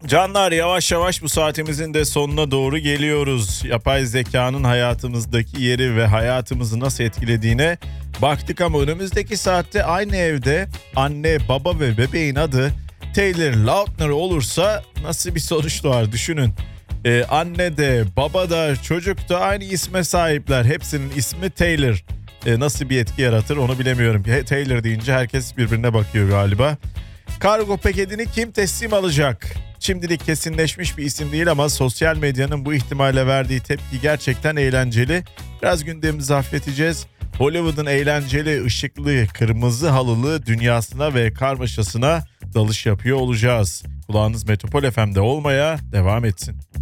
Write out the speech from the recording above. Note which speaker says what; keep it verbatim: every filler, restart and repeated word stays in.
Speaker 1: Canlar, yavaş yavaş bu saatimizin de sonuna doğru geliyoruz. Yapay zekanın hayatımızdaki yeri ve hayatımızı nasıl etkilediğine baktık ama önümüzdeki saatte aynı evde anne, baba ve bebeğin adı Taylor Lautner olursa nasıl bir sonuç doğar düşünün. Ee, anne de baba da çocuk da aynı isme sahipler. Hepsinin ismi Taylor. Ee, nasıl bir etki yaratır onu bilemiyorum. Taylor deyince herkes birbirine bakıyor galiba. Kargo paketini kim teslim alacak? Şimdilik kesinleşmiş bir isim değil ama sosyal medyanın bu ihtimale verdiği tepki gerçekten eğlenceli. Biraz gündemimizi hafifleteceğiz. Hollywood'un eğlenceli, ışıklı, kırmızı halılı dünyasına ve karmaşasına dalış yapıyor olacağız. Kulağınız Metropol F M'de olmaya devam etsin.